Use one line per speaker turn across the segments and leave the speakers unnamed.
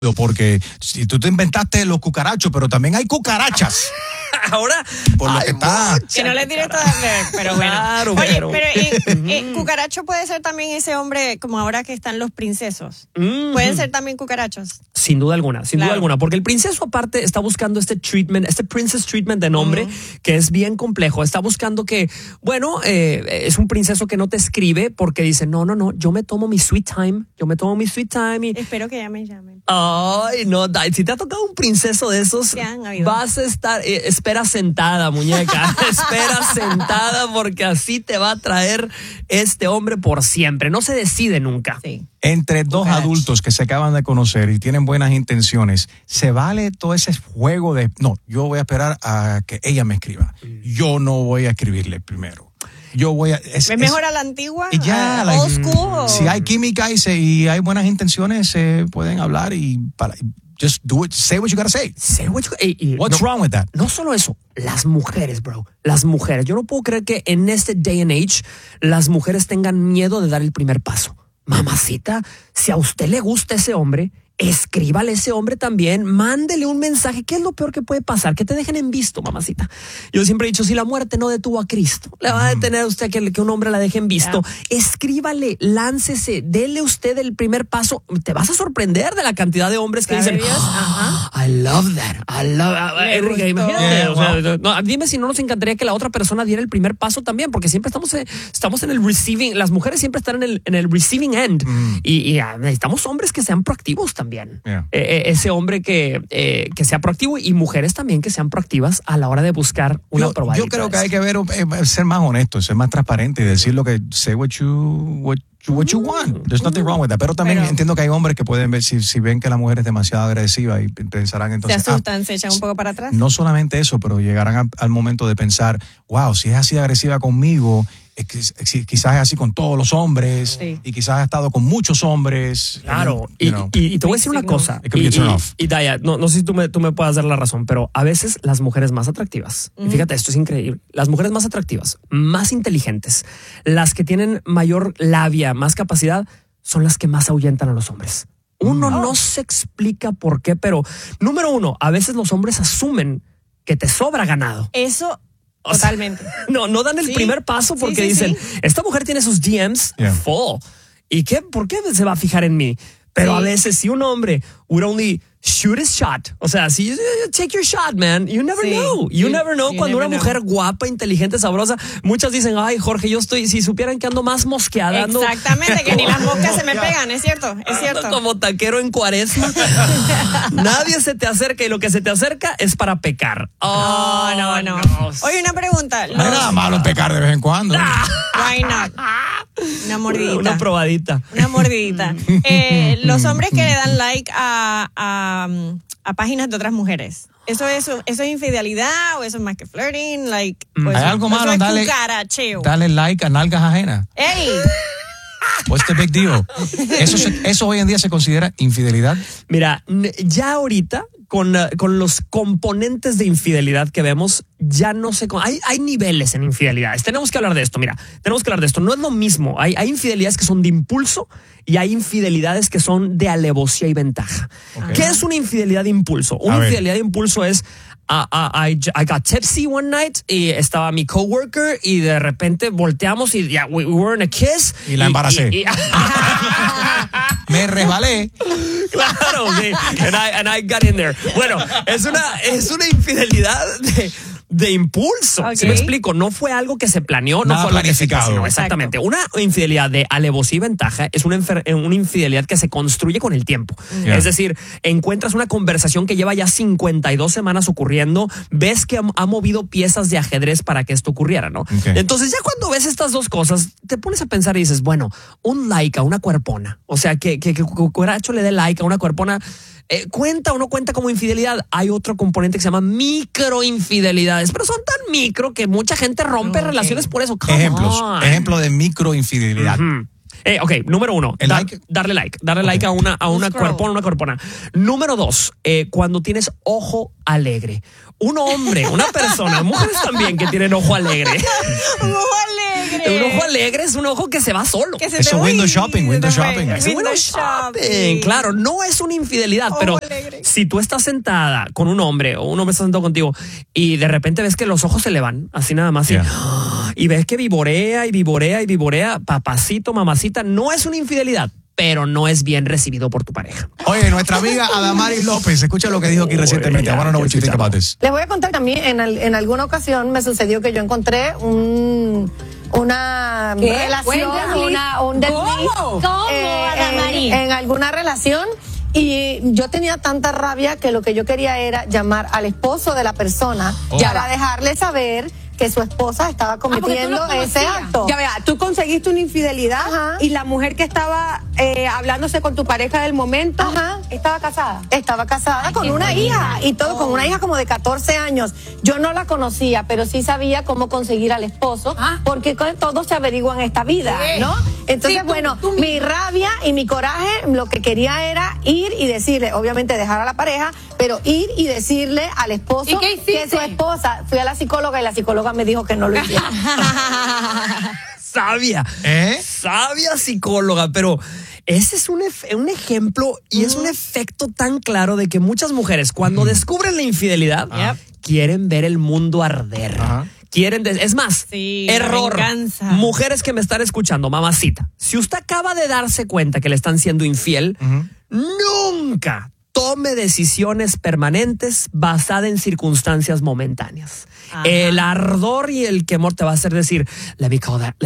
porque si tú te inventaste los cucarachos, pero también hay cucarachas.
Ahora,
por lo que está.
Que no les diré todavía, pero bueno.
Claro,
Oye, pero cucaracho puede ser también ese hombre, como ahora que están los princesos. Pueden ser también cucarachos.
Sin duda alguna, sin duda alguna, porque el princeso aparte está buscando este treatment, este princess treatment de nombre, que es bien complejo. Está buscando que, bueno, es un princeso que no te escribe porque dice, no, yo me tomo mi sweet time,
Espero que ya me llamen.
Ay, no, si te ha tocado un princeso de esos, vas a estar, espera sentada, muñeca, espera sentada porque así te va a traer este hombre por siempre. No se decide nunca.
Sí.
Entre dos adultos que se acaban de conocer y tienen buenas intenciones, ¿se vale todo ese juego de, no, yo voy a esperar a que ella me escriba? Yo no voy a escribirle primero. Yo voy a...
¿Es mejor a la antigua?
Y ya,
old school.
Si hay química y hay buenas intenciones, se pueden hablar y just do it, say what you gotta say. What's wrong with that?
No solo eso, las mujeres, bro. Las mujeres. Yo no puedo creer que en este day and age las mujeres tengan miedo de dar el primer paso. Mamacita, si a usted le gusta ese hombre, escríbale a ese hombre también, mándele un mensaje. ¿Qué es lo peor que puede pasar? Que te dejen en visto, mamacita. Yo siempre he dicho, si la muerte no detuvo a Cristo, le va a detener a usted que un hombre la deje en visto. Escríbale, láncese, dele usted el primer paso. Te vas a sorprender de la cantidad de hombres que dicen, I love that. Enrique, imagínate. Dime si no nos encantaría que la otra persona diera el primer paso también, porque siempre estamos en el receiving, las mujeres siempre están en el receiving end y necesitamos hombres que sean proactivos también. Ese hombre que sea proactivo y mujeres también que sean proactivas a la hora de buscar una probadita.
Yo creo que hay que ser más honesto, ser más transparente y decir lo que say what you want. There's nothing wrong with that. Pero también entiendo que hay hombres que pueden ver si ven que la mujer es demasiado agresiva y pensarán entonces.
Se asustan, se echan un poco para atrás.
No solamente eso, pero llegarán al momento de pensar, wow, si es así de agresiva conmigo, quizás es así con todos los hombres y quizás ha estado con muchos hombres.
Claro, y te voy a decir una cosa. Y Daya, no sé si tú me puedas dar la razón, pero a veces las mujeres más atractivas, y fíjate, esto es increíble, las mujeres más atractivas, más inteligentes, las que tienen mayor labia, más capacidad, son las que más ahuyentan a los hombres. Uno no se explica por qué, pero número uno, a veces los hombres asumen que te sobra ganado.
Eso... Totalmente.
No dan el primer paso porque dicen, esta mujer tiene sus DMs full. ¿Y por qué se va a fijar en mí? Pero a veces si un hombre would only shoot his shot, o sea, si take your shot, man, you never know. You never know cuando una mujer guapa, inteligente, sabrosa, muchas dicen, ay, Jorge, si supieran que ando más mosqueada.
Exactamente, que ni las moscas se me pegan, es cierto.
Ando como taquero en Cuaresma. Nadie se te acerca y lo que se te acerca es para pecar.
No. Oye, una pregunta.
No hay nada malo en pecar de vez en cuando.
Why not? Una mordidita.
Una probadita.
Una mordidita. Los hombres que le dan like a páginas de otras mujeres. ¿Eso es infidelidad o eso es más que flirting?
Hay algo malo, dale like a nalgas ajenas.
¡Ey!
What's the big deal? ¿Eso hoy en día se considera infidelidad?
Mira, ya ahorita con los componentes de infidelidad que vemos, ya no sé cómo. Hay niveles en infidelidades. Tenemos que hablar de esto, No es lo mismo. Hay infidelidades que son de impulso y hay infidelidades que son de alevosía y ventaja. Okay. ¿Qué es una infidelidad de impulso? Una infidelidad de impulso es I got tipsy one night y estaba mi coworker y de repente volteamos y we were in a kiss.
Y la embaracé. Me resbalé.
Claro, sí. And I got in there. Bueno, es una infidelidad de impulso. ¿Sí me explico? No fue algo que se planeó, no fue
planificado.
No, exactamente. Una infidelidad de alevosía y ventaja es una infidelidad que se construye con el tiempo. Es decir, encuentras una conversación que lleva ya 52 semanas ocurriendo, ves que ha movido piezas de ajedrez para que esto ocurriera, ¿no? Okay. Entonces ya cuando ves estas dos cosas, te pones a pensar y dices, bueno, un like a una cuerpona, o sea, que Cucaracho le dé like a una cuerpona, ¿cuenta o no cuenta como infidelidad? Hay otro componente que se llama microinfidelidades, pero son tan micro que mucha gente rompe relaciones por eso.
Ejemplo de microinfidelidad.
Ok, número uno, darle like a una cuerpona. Número dos, cuando tienes ojo alegre. Un hombre, una persona, mujeres también que tienen ojo alegre.
Un ojo alegre. alegre.
Un ojo alegre es un ojo que se va solo.
Que se
Eso,
te-
window
uy,
shopping, window
se te fue.
shopping.
Es window shopping. Claro, no es una infidelidad,
Ojo
pero
alegre.
si tú estás sentada con un hombre o un hombre está sentado contigo y de repente ves que los ojos se le van, así nada más, y ves que vivorea y vivorea y vivorea, papacito, mamacita, no es una infidelidad, pero no es bien recibido por tu pareja.
Oye, nuestra amiga Adamaris López, escucha lo que dijo aquí recientemente. I want to know what you think about this.
Les voy a contar también, en alguna ocasión me sucedió que yo encontré una
¿Qué?
relación, un desliz,
¿Cómo, Adamaris?
en alguna relación. Y yo tenía tanta rabia que lo que yo quería era llamar al esposo de la persona para dejarle saber que su esposa estaba cometiendo ese acto.
Ya vea, tú conseguiste una infidelidad.
Ajá.
Y la mujer que estaba hablándose con tu pareja del momento
Ajá.
estaba casada.
Estaba casada con una hija y todo, con una hija como de 14 años. Yo no la conocía, pero sí sabía cómo conseguir al esposo, porque todo se averigua en esta vida, ¿no? Entonces,
Sí,
bueno, mi rabia y mi coraje, lo que quería era ir y decirle, obviamente dejar a la pareja, pero ir y decirle al esposo
¿Y qué hiciste?
que su esposa, fui a la psicóloga y la psicóloga me dijo que no lo hiciera.
Sabia, sabia psicóloga, pero ese es un ejemplo y es un efecto tan claro de que muchas mujeres cuando descubren la infidelidad quieren ver el mundo arder. Quieren, es más,
Sí, la
error.
venganza.
Mujeres que me están escuchando, mamacita, si usted acaba de darse cuenta que le están siendo infiel, nunca tome decisiones permanentes basadas en circunstancias momentáneas.
Ajá.
El ardor y el quemor te va a hacer decir, let me call that.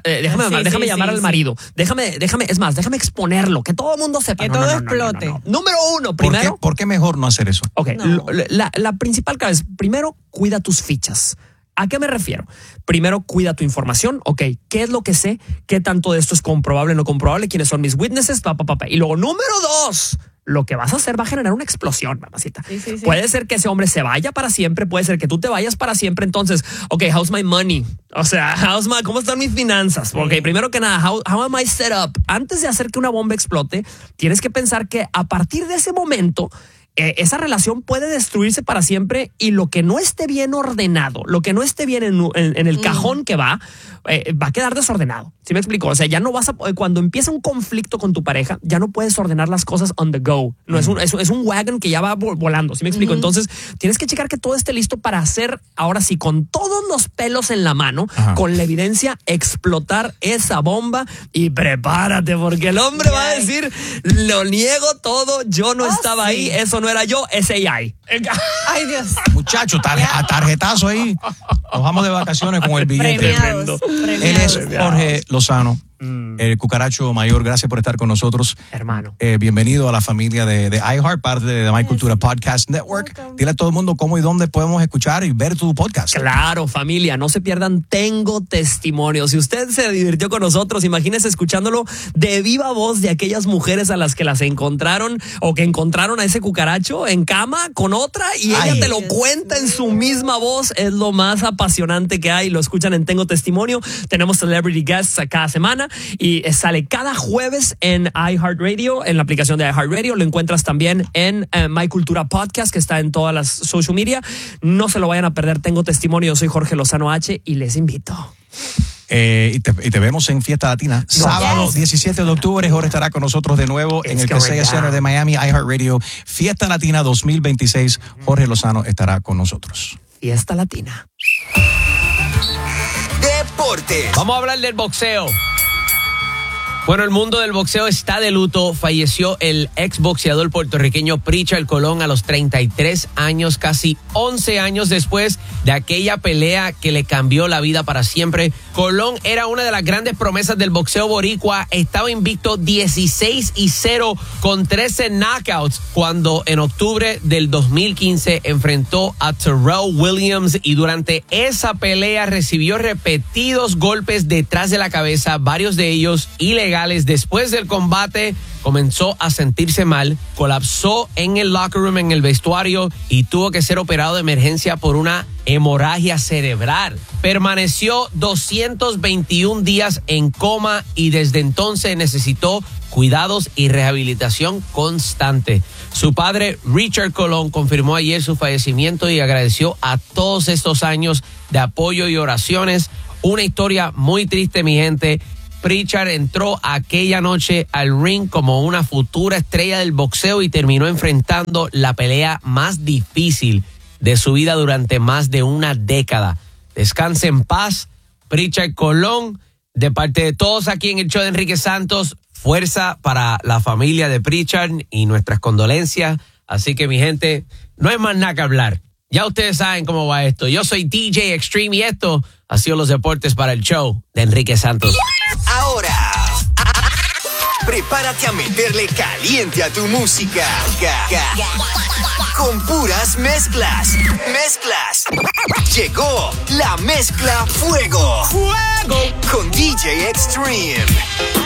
Déjame llamar al marido. Déjame exponerlo, que todo el mundo sepa.
Que todo explote.
Número uno,
¿Por
primero.
qué mejor no hacer eso?
Ok,
No.
la principal clave es, primero, cuida tus fichas. ¿A qué me refiero? Primero, cuida tu información. Ok, ¿qué es lo que sé? ¿Qué tanto de esto es comprobable o no comprobable? ¿Quiénes son mis witnesses? Y luego, número dos, lo que vas a hacer va a generar una explosión, mamacita.
Sí.
Puede ser que ese hombre se vaya para siempre, puede ser que tú te vayas para siempre. Entonces, ok, how's my money? O sea, ¿cómo están mis finanzas? Porque primero que nada, how am I set up? Antes de hacer que una bomba explote, tienes que pensar que a partir de ese momento, esa relación puede destruirse para siempre y lo que no esté bien ordenado, lo que no esté bien en el cajón que va a quedar desordenado. ¿Sí me explico? O sea, ya no vas a, cuando empieza un conflicto con tu pareja, ya no puedes ordenar las cosas on the go. No es un wagon que ya va volando. ¿Sí me explico? Entonces, tienes que checar que todo esté listo para hacer, ahora sí, con todos los pelos en la mano, con la evidencia, explotar esa bomba y prepárate, porque el hombre va a decir, lo niego todo, yo no estaba ahí, eso no era yo, es AI.
Ay, Dios.
Muchachos, a tarjetazo ahí. Nos vamos de vacaciones con el billete.
Premiados.
Él es Jorge Lozano, el cucaracho mayor. Gracias por estar con nosotros.
Hermano.
Bienvenido a la familia de iHeart, parte de My Cultura Podcast Network. Dile a todo el mundo cómo y dónde podemos escuchar y ver tu podcast.
Claro, familia, no se pierdan Tengo Testimonio. Si usted se divirtió con nosotros, imagínese escuchándolo de viva voz de aquellas mujeres a las que las encontraron o que encontraron a ese cucaracho en cama con otra y ella te lo cuenta en su misma voz. Es lo más apasionante que hay. Lo escuchan en Tengo Testimonio. Tenemos celebrity guests cada semana y sale cada jueves en iHeartRadio, en la aplicación de iHeartRadio. Lo encuentras también en My Cultura Podcast, que está en todas las social media. No se lo vayan a perder. Tengo Testimonio. Yo soy Jorge Lozano H y les invito.
Y te vemos en Fiesta Latina. Sábado 17 de octubre, Jorge estará con nosotros de nuevo en el Kaseya Center de Miami, iHeartRadio. Fiesta Latina 2026. Jorge Lozano estará con nosotros.
Fiesta Latina.
Deportes. Vamos a hablar del boxeo. Bueno, el mundo del boxeo está de luto. Falleció el exboxeador puertorriqueño Pritchard Colón a los 33 años, casi 11 años después de aquella pelea que le cambió la vida para siempre. Colón era una de las grandes promesas del boxeo boricua. Estaba invicto 16-0 con 13 knockouts cuando en octubre del 2015 enfrentó a Terrell Williams y durante esa pelea recibió repetidos golpes detrás de la cabeza, varios de ellos ilegales. Después del combate comenzó a sentirse mal, colapsó en el locker room, en el vestuario y tuvo que ser operado de emergencia por una hemorragia cerebral. Permaneció 221 días en coma y desde entonces necesitó cuidados y rehabilitación constante. Su padre, Richard Colón, confirmó ayer su fallecimiento y agradeció a todos estos años de apoyo y oraciones. Una historia muy triste, mi gente. Pritchard entró aquella noche al ring como una futura estrella del boxeo y terminó enfrentando la pelea más difícil de su vida durante más de una década. Descanse en paz, Pritchard Colón. De parte de todos aquí en el show de Enrique Santos, fuerza para la familia de Pritchard y nuestras condolencias. Así que, mi gente, no hay más nada que hablar. Ya ustedes saben cómo va esto. Yo soy DJ Extreme y esto ha sido los deportes para el show de Enrique Santos.
Ahora, prepárate a meterle caliente a tu música. Con puras mezclas. Llegó la mezcla Fuego. Con DJ Extreme.